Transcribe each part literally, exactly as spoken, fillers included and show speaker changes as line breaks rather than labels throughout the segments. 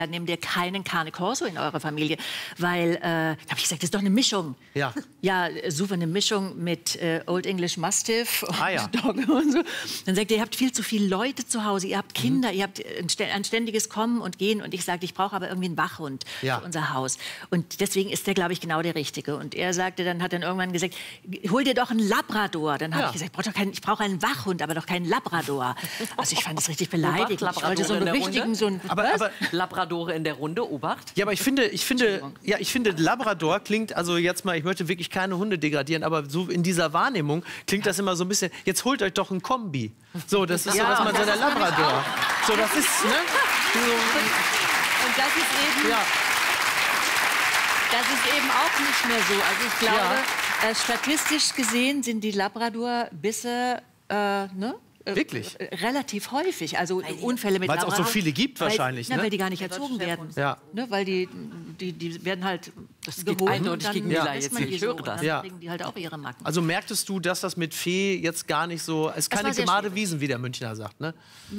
dann nehmt ihr keinen Cane Corso in eurer Familie, weil, äh, da habe ich gesagt, das ist doch eine Mischung.
Ja.
Ja, super, eine Mischung mit äh, Old English Mastiff und
Ah, ja.
Dog und so. Dann sagt ihr, ihr habt viel zu viele Leute zu Hause, ihr habt Kinder, mhm. ihr habt ein ständiges Kommen und Gehen. Und ich sagte, ich brauche aber irgendwie einen Wachhund
ja.
für unser Haus. Und deswegen ist der, glaube ich, genau der Richtige. Und er sagte, dann hat dann irgendwann gesagt, hol dir doch einen Labrador. Dann habe
ja.
ich gesagt, ich brauche, doch keinen, ich brauche einen Wachhund, aber doch keinen Labrador. Also ich fand das richtig beleidigend. Ich wollte so einen richtigen, so einen,
aber, aber Labradore in der Runde, Obacht.
Ja, aber ich finde, ich finde, ja, ich finde, Labrador klingt, also jetzt mal, ich möchte wirklich keine Hunde degradieren, aber so in dieser Wahrnehmung klingt das immer so ein bisschen, jetzt holt euch doch einen Kombi. So, das ist ja, so, was man so der Labrador. So, das ist, ne? So,
und das ist eben, ja. das ist eben auch nicht mehr so. Also ich glaube, ja. äh, statistisch gesehen sind die Labrador-Bisse, äh, ne?
Wirklich?
Äh, relativ häufig, also Unfälle mit Labrador.
Weil es auch so viele gibt
weil,
wahrscheinlich,
na,
ne?
weil die gar nicht erzogen werden.
Ja.
Ne, weil die, die, die werden halt
das
geholt
geht eindeutig
und
gegen
dann
ja.
lässt
jetzt
man die
ich
so
höre
und
das.
dann
ja.
kriegen die halt auch ihre Macken.
Also merktest du, dass das mit Fee jetzt gar nicht so, es ist keine gemade Wiesen, wie der Münchner sagt, ne?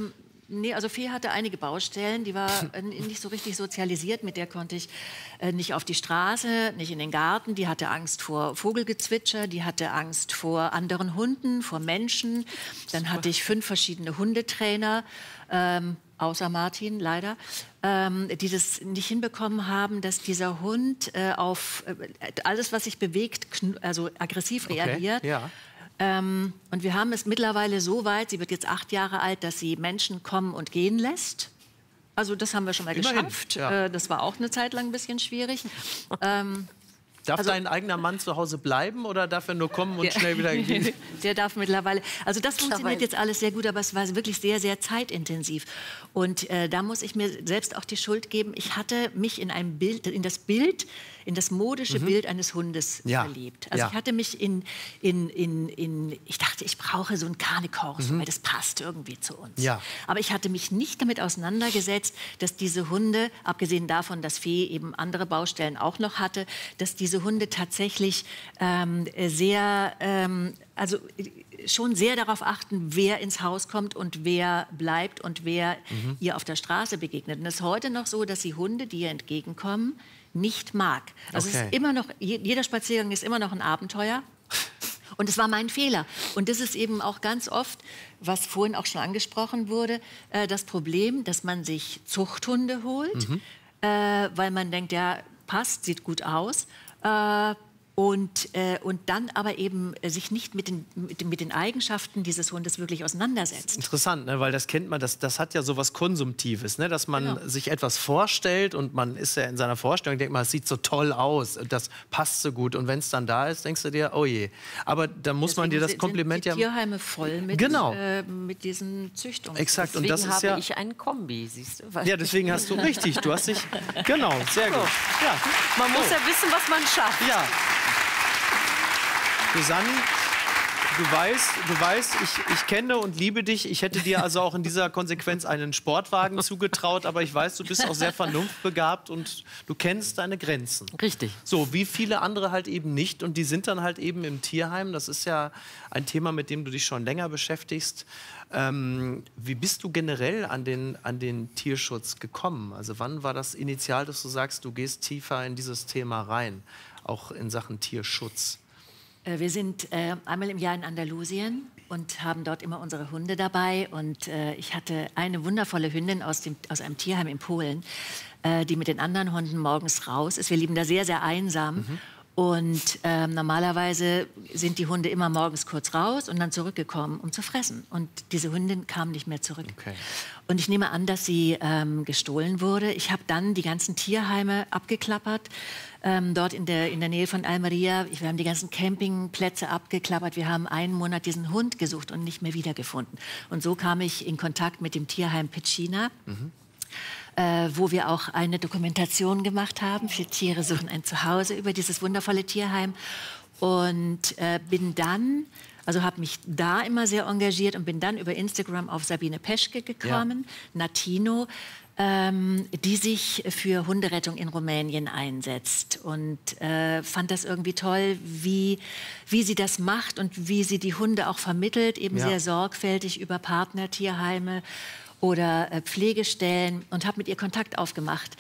Nee, also Fee hatte einige Baustellen, die war äh, nicht so richtig sozialisiert, mit der konnte ich äh, nicht auf die Straße, nicht in den Garten, die hatte Angst vor Vogelgezwitscher, die hatte Angst vor anderen Hunden, vor Menschen. Dann hatte ich fünf verschiedene Hundetrainer, ähm, außer Martin leider, ähm, die das nicht hinbekommen haben, dass dieser Hund äh, auf äh, alles, was sich bewegt, also aggressiv reagiert.
Okay, ja.
Ähm, und wir haben es mittlerweile so weit, sie wird jetzt acht Jahre alt, dass sie Menschen kommen und gehen lässt. Also das haben wir schon mal
Immerhin,
geschafft.
Ja.
Äh, das war auch eine Zeit lang ein bisschen schwierig. ähm,
Darf
also,
dein eigener Mann zu Hause bleiben oder darf er nur kommen und schnell wieder gehen?
Der darf mittlerweile. Also das funktioniert jetzt alles sehr gut, aber es war wirklich sehr, sehr zeitintensiv. Und äh, da muss ich mir selbst auch die Schuld geben. Ich hatte mich in einem Bild, in das Bild, in das modische mhm. Bild eines Hundes
ja.
verliebt. Also
ja.
ich hatte mich in, in, in, in, ich dachte, ich brauche so einen Cane Corso, mhm. weil das passt irgendwie zu uns.
Ja.
Aber ich hatte mich nicht damit auseinandergesetzt, dass diese Hunde, abgesehen davon, dass Fee eben andere Baustellen auch noch hatte, dass diese Hunde tatsächlich ähm, sehr, ähm, also schon sehr darauf achten, wer ins Haus kommt und wer bleibt und wer mhm. ihr auf der Straße begegnet. Und es ist heute noch so, dass die Hunde, die ihr entgegenkommen, nicht mag. Also
okay.
es ist immer noch, jeder Spaziergang ist immer noch ein Abenteuer. Und es war mein Fehler. Und das ist eben auch ganz oft, was vorhin auch schon angesprochen wurde, äh, das Problem, dass man sich Zuchthunde holt, mhm. äh, weil man denkt, ja, passt, sieht gut aus. Äh, und, äh, und dann aber eben äh, sich nicht mit den, mit, den, mit den Eigenschaften dieses Hundes wirklich auseinandersetzt.
Interessant, ne? Weil das kennt man, das, das hat ja so was Konsumtives, ne? Dass man
genau.
sich etwas vorstellt und man ist ja in seiner Vorstellung, denkt man, es sieht so toll aus, das passt so gut. Und wenn es dann da ist, denkst du dir, oh je. Aber da muss Deswegen man dir das Kompliment
sind die
ja...
Tierheime voll mit,
genau.
äh, mit diesen Züchtungen.
Exakt.
Deswegen
und das ist
habe
ja
ich einen Kombi, siehst du?
Ja, deswegen hast du richtig, du hast dich... Genau, sehr gut. Ja.
Man muss
so.
ja wissen, was man schafft.
Ja. Susanne, du weißt, du weißt ich, ich kenne und liebe dich. Ich hätte dir also auch in dieser Konsequenz einen Sportwagen zugetraut. Aber ich weiß, du bist auch sehr vernunftbegabt und du kennst deine Grenzen.
Richtig.
So, wie viele andere halt eben nicht. Und die sind dann halt eben im Tierheim. Das ist ja ein Thema, mit dem du dich schon länger beschäftigst. Ähm, wie bist du generell an den, an den Tierschutz gekommen? Also wann war das initial, dass du sagst, du gehst tiefer in dieses Thema rein? Auch in Sachen Tierschutz.
Wir sind äh, einmal im Jahr in Andalusien und haben dort immer unsere Hunde dabei. Und äh, ich hatte eine wundervolle Hündin aus, dem, aus einem Tierheim in Polen, äh, die mit den anderen Hunden morgens raus ist. Wir leben da sehr, sehr einsam. Mhm. Und äh, normalerweise sind die Hunde immer morgens kurz raus und dann zurückgekommen, um zu fressen. Und diese Hündin kam nicht mehr zurück.
Okay.
Und ich nehme an, dass sie ähm, gestohlen wurde. Ich habe dann die ganzen Tierheime abgeklappert, ähm, dort in der, in der Nähe von Almeria. Wir haben die ganzen Campingplätze abgeklappert. Wir haben einen Monat diesen Hund gesucht und nicht mehr wiedergefunden. Und so kam ich in Kontakt mit dem Tierheim Pecina. Mhm. Äh, wo wir auch eine Dokumentation gemacht haben für Tiere suchen ein Zuhause über dieses wundervolle Tierheim. Und äh, bin dann, also habe mich da immer sehr engagiert und bin dann über Instagram auf Sabine Peschke gekommen, ja. Natino, ähm, die sich für Hunderettung in Rumänien einsetzt. Und äh, fand das irgendwie toll, wie, wie sie das macht und wie sie die Hunde auch vermittelt, eben ja. sehr sorgfältig über Partnertierheime oder äh, Pflegestellen und habe mit ihr Kontakt aufgemacht.